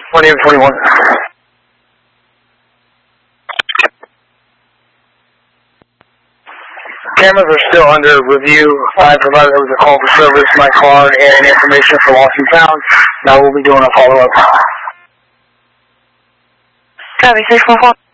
1-8-41. Cameras are still under review. I provided there was a call for service, my card, and information for lost and found. Now we'll be doing a follow-up. Copy, 611.